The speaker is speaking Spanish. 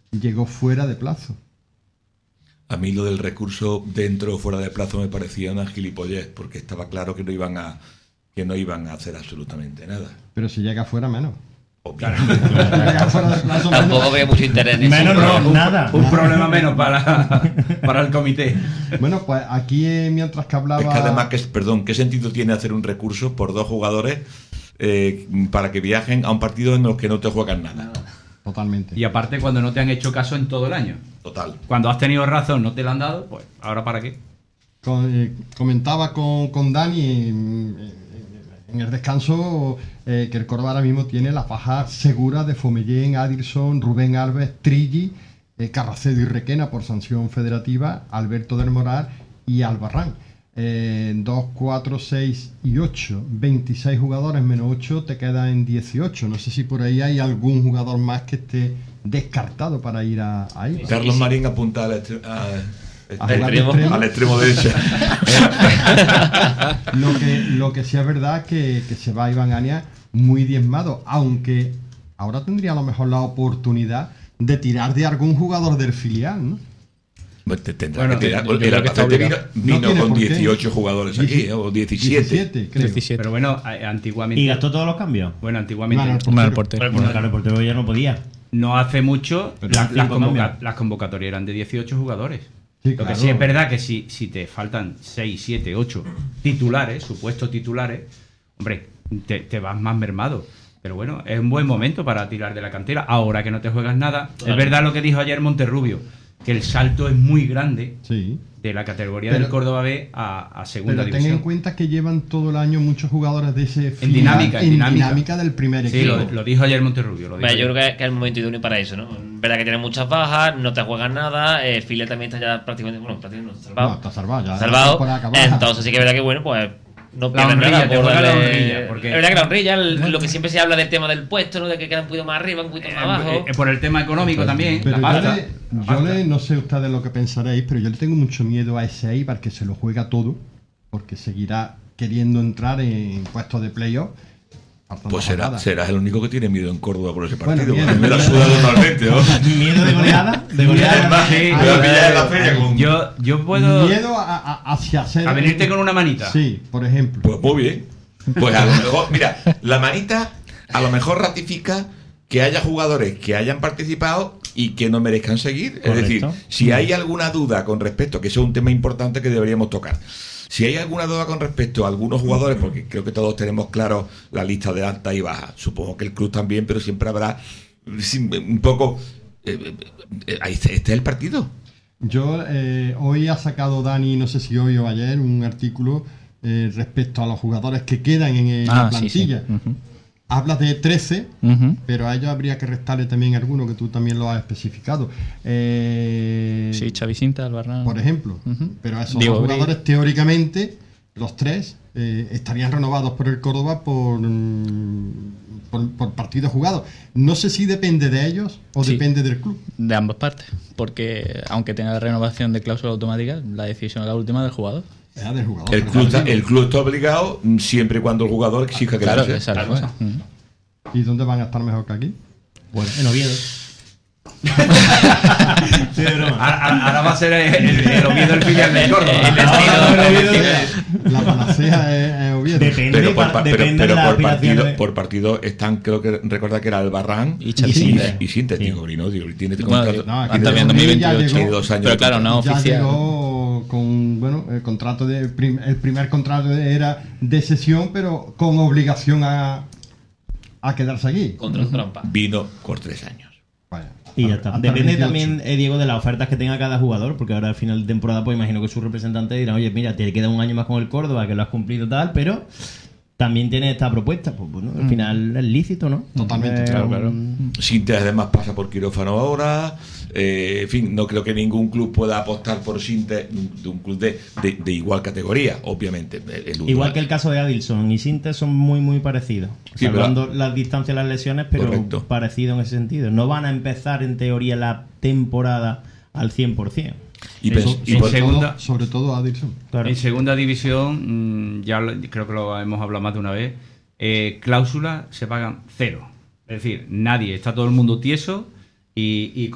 llegó fuera de plazo. A mí lo del recurso dentro o fuera de plazo me parecía una gilipollez, porque estaba claro que no iban a hacer absolutamente nada. Pero si llega fuera, menos. Tampoco veo mucho interés en eso. Menos no, nada. Un problema menos para el comité. Bueno, pues aquí mientras que hablaba... Es que además, ¿qué sentido tiene hacer un recurso por 2 jugadores para que viajen a un partido en el que no te juegan nada? Totalmente. Y aparte cuando no te han hecho caso en todo el año. Total. Cuando has tenido razón, no te la han dado, pues ¿ahora para qué? Comentaba con Dani en el descanso que el Córdoba ahora mismo tiene las bajas seguras de Fomellén, Adilson, Rubén Alves, Trilli, Carracedo y Requena por sanción federativa, Alberto del Moral y Albarrán. 2, 4, 6 y 8, 26 jugadores menos 8 te queda en 18. No sé si por ahí hay algún jugador más que esté descartado para ir ahí. Carlos Marín apunta al extremo derecho. Lo que sí es verdad que se va Iván Ania muy diezmado, aunque ahora tendría a lo mejor la oportunidad de tirar de algún jugador del filial, ¿no? Pues tendrá que tirar. El Albacete vino con 18 jugadores aquí, o 17. 17. Pero bueno, antiguamente... ¿Y gastó todos los cambios? Bueno, antiguamente... Mal portero. Claro, el portero ya no podía. No hace mucho las convocatorias eran de 18 jugadores. Sí, Lo que sí es verdad que si te faltan 6, 7, 8 titulares, supuestos titulares, hombre, te vas más mermado. Pero bueno, es un buen momento para tirar de la cantera, ahora que no te juegas nada. Claro. Es verdad lo que dijo ayer Monterrubio, que el salto es muy grande de la categoría del Córdoba B a segunda división. Ten en cuenta que llevan todo el año muchos jugadores de ese filial en dinámica del primer equipo. Sí, lo dijo ayer Monterrubio. Yo creo que es el momento idóneo para eso, ¿no? Es verdad que tiene muchas bajas, no te juegas nada, el filial también está ya prácticamente salvado. No, está salvado ya. Salvado. Entonces sí que es verdad que bueno, pues no pierden nada por darle... Porque... Es verdad que la honrilla, lo que siempre se habla del tema del puesto, ¿no? De que quedan un poquito más arriba, un poquito más abajo. Por el tema económico también. Pero yo no sé ustedes lo que pensaréis, pero yo le tengo mucho miedo a ese Eibar que se lo juega todo, porque seguirá queriendo entrar en puestos de playoff. Pues serás el único que tiene miedo en Córdoba por ese partido. Bueno, me la suda totalmente, ¿no? ¿Miedo de goleada? De goleada. Yo puedo... Miedo hacia hacer... A venirte con una manita. Sí, por ejemplo. Pues muy bien. Pues a lo mejor, mira, la manita a lo mejor ratifica que haya jugadores que hayan participado y que no merezcan seguir. Correcto. Es decir, si hay alguna duda con respecto, que eso es un tema importante que deberíamos tocar. Si hay alguna duda con respecto a algunos jugadores, porque creo que todos tenemos claro la lista de alta y baja, supongo que el club también, pero siempre habrá un poco... este es el partido. Yo hoy ha sacado Dani, no sé si hoy o ayer, un artículo respecto a los jugadores que quedan en la plantilla. Sí. Hablas de 13, pero a ellos habría que restarle también alguno que tú también lo has especificado. Sí, Chavicinta, Albarrán. Por ejemplo. Pero esos jugadores, teóricamente, los 3, estarían renovados por el Córdoba por partidos jugados. No sé si depende de ellos o depende del club. De ambas partes, porque aunque tenga renovación de cláusula automática, la decisión es la última del jugador. El club está obligado siempre y cuando el jugador exija que claro, exacto. ¿Y dónde van a estar mejor que aquí? Bueno, en Oviedo. Sí, ahora va a ser el Oviedo el filial del Córdoba. La panacea es Oviedo. Depende por partido están, creo que recuerda que era Albarrán y Sintes, digo, tiene contrato. También 2028, tiene 2 años. Pero claro, no oficial. Con el contrato el primer contrato era de cesión, pero con obligación a quedarse aquí. Contrato trampa. Vino por 3 años. Vaya, y ya está. Depende también, Diego, de las ofertas que tenga cada jugador, porque ahora al final de temporada pues imagino que sus representantes dirán, oye, mira, te queda un año más con el Córdoba, que lo has cumplido tal, pero también tiene esta propuesta. Pues bueno, al final es lícito, ¿no? Totalmente, claro. Sintes además pasa por quirófano ahora. En fin, no creo que ningún club pueda apostar por Sintes, de un club de igual categoría, obviamente. Igual que el caso de Adilson y Sintes son muy, muy parecidos. Sí, salvando las distancias y las lesiones, pero correcto. Parecido en ese sentido. No van a empezar, en teoría, la temporada al 100%. Sobre todo Adilson. Claro. En segunda división, ya creo que lo hemos hablado más de una vez, cláusulas se pagan 0. Es decir, nadie, está todo el mundo tieso y